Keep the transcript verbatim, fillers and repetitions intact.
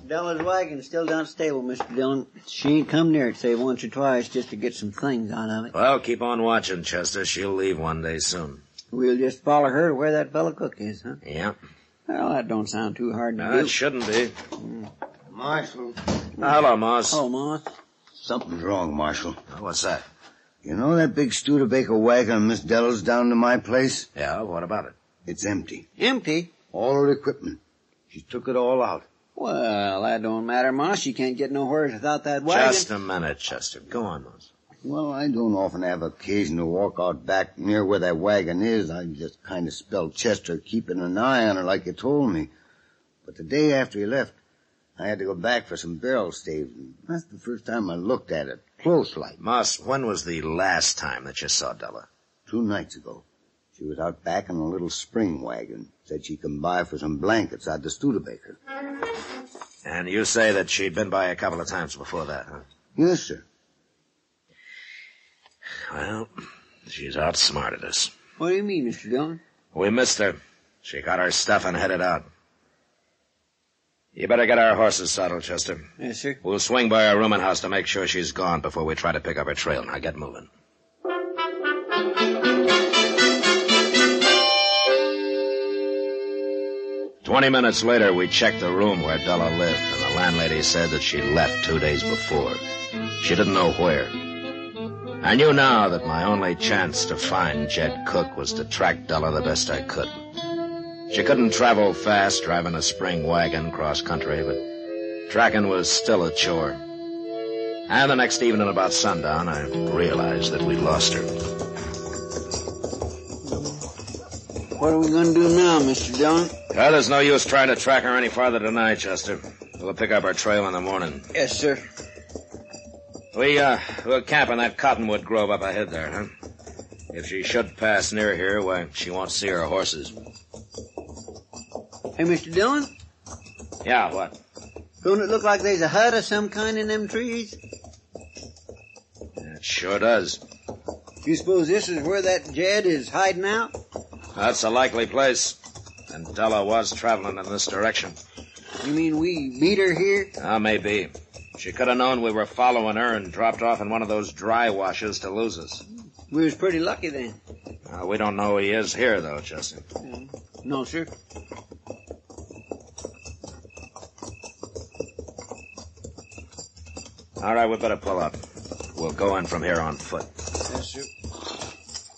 Della's wagon's still down stable, Mister Dillon. She ain't come near it, say, once or twice just to get some things out of it. Well, keep on watching, Chester. She'll leave one day soon. We'll just follow her to where that fellow Cook is, huh? Yeah. Well, that don't sound too hard to no, do. It shouldn't be. Mm. Marshal. Hello, Moss. Oh, Moss. Something's wrong, Marshal. What's that? You know that big Studebaker wagon Miss Della's down to my place? Yeah, what about it? It's empty. Empty? All her equipment. She took it all out. Well, that don't matter, Moss. She can't get nowhere without that wagon. Just a minute, Chester. Go on, Moss. Well, I don't often have occasion to walk out back near where that wagon is. I just kind of spelled Chester keeping an eye on her like you told me. But the day after he left, I had to go back for some barrel staves. And that's the first time I looked at it, close like. Moss, when was the last time that you saw Della? Two nights ago. She was out back in a little spring wagon. Said she'd come by for some blankets out the Studebaker. And you say that she'd been by a couple of times before that, huh? Yes, sir. Well, she's outsmarted us. What do you mean, Mister Dillon? We missed her. She got her stuff and headed out. You better get our horses saddled, Chester. Yes, sir. We'll swing by our rooming house to make sure she's gone before we try to pick up her trail. Now get moving. Twenty minutes later, we checked the room where Della lived, and the landlady said that she left two days before. She didn't know where. I knew now that my only chance to find Jed Cook was to track Della the best I could. She couldn't travel fast driving a spring wagon cross-country, but tracking was still a chore. And the next evening about sundown, I realized that we'd lost her. What are we going to do now, Mister Dillon? Well, there's no use trying to track her any farther tonight, Chester. We'll pick up our trail in the morning. Yes, sir. We, uh, we'll camp in that cottonwood grove up ahead there, huh? If she should pass near here, why, she won't see her horses. Hey, Mister Dillon? Yeah, what? Don't it look like there's a hut of some kind in them trees? It sure does. You suppose this is where that Jed is hiding out? That's a likely place. And Della was traveling in this direction. You mean we beat her here? Ah, maybe. She could have known we were following her and dropped off in one of those dry washes to lose us. We was pretty lucky then. Uh, we don't know he is here, though, Chester. Mm. No, sir. All right, we better pull up. We'll go in from here on foot.